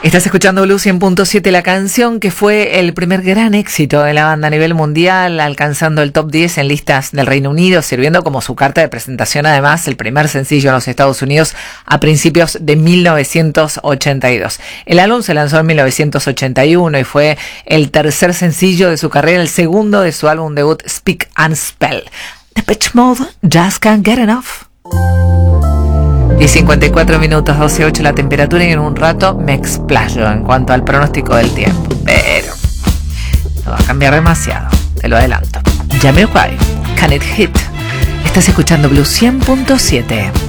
Estás escuchando Blue 100.7, la canción que fue el primer gran éxito de la banda a nivel mundial, alcanzando el top 10 en listas del Reino Unido, sirviendo como su carta de presentación, además, el primer sencillo en los Estados Unidos a principios de 1982. El álbum se lanzó en 1981 y fue el tercer sencillo de su carrera, el segundo de su álbum debut Speak and Spell. Depeche Mode, Just Can't Get Enough. Y 54 minutos, 12:08 la temperatura, y en un rato me explayo en cuanto al pronóstico del tiempo. Pero no va a cambiar demasiado, te lo adelanto. Jamiroquai, Can It Hit. Estás escuchando Blue 100.7.